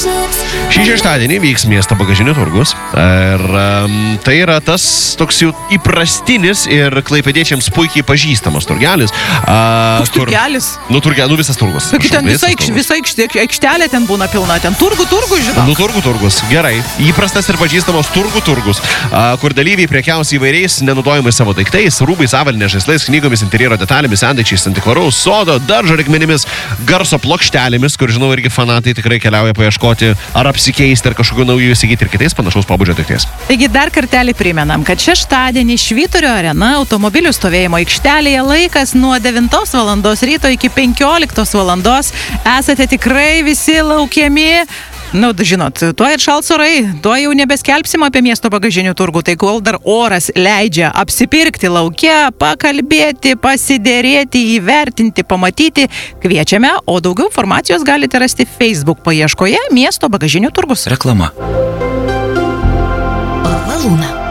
Šį šeštadienį vyks miesto bagažinių turgus ir tai yra tas toks jau įprastinis ir klaipėdiečiams puikiai pažįstamas turgelis. Turgelis? Nu, visas turgus. Ten visa aikštelė ten būna pilna, ten turgus, žinau. Nu, turgus, gerai. Įprastas ir pažįstamas turgus, kur dalyviai prekiaus įvairiais nenaudojamais savo daiktais, rūbais, avalynės, žaislais, knygomis, interjero detalėmis, sandaičiais, antikvaraus sodo, daržo reikmenimis, garso plokštelėmis, kur žinau irgi fanatai tikrai keliauja paieškoti ar apsikeisti, ar kažkokių naujų įsigyti ir kitais panašaus pobūdžio daiktais. Taigi dar kartelį primenam, kad šeštadienį Švyturio arena automobilių stovėjimo aikštelėje laikas nuo 9 val. Ryto iki 15 val. Esate tikrai visi laukiami. Nu, žinot, tuo ir šals orai, tuo jau nebeskelbsim apie miesto bagažinių turgų, tai kol dar oras leidžia apsipirkti lauke, pakalbėti, pasidėrėti, įvertinti, pamatyti, kviečiame, o daugiau informacijos galite rasti Facebook paieškoje miesto bagažinių turgus. Reklama. Luna.